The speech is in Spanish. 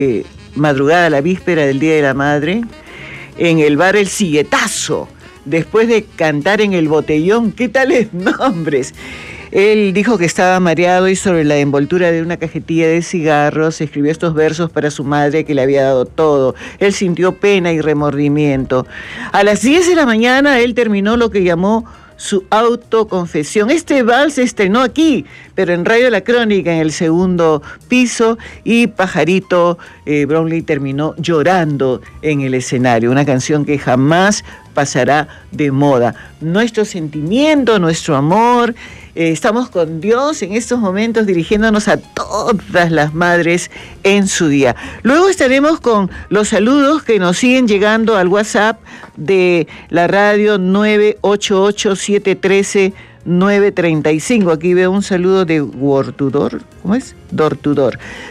madrugada, la víspera del Día de la Madre, en el bar El Silletazo, después de cantar en el Botellón. ¿Qué tales nombres? Él dijo que estaba mareado y sobre la envoltura de una cajetilla de cigarros escribió estos versos para su madre que le había dado todo. Él sintió pena y remordimiento. A las 10 de la mañana él terminó lo que llamó su autoconfesión. Este vals se estrenó aquí, pero en Radio La Crónica, en el segundo piso, y Pajarito Brownlee terminó llorando en el escenario. Una canción que jamás pasará de moda. Nuestro sentimiento, nuestro amor, estamos con Dios en estos momentos dirigiéndonos a todas las madres en su día. Luego estaremos con los saludos que nos siguen llegando al WhatsApp de la radio 988-713-935. Aquí veo un saludo de Wortudor. ¿Cómo es? Dortudor.